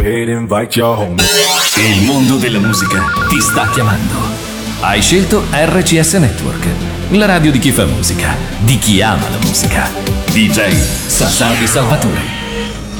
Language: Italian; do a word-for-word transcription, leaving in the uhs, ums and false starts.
Il mondo della musica ti sta chiamando. Hai scelto R C S Network, la radio di chi fa musica, di chi ama la musica. D J Sassari Salvatore.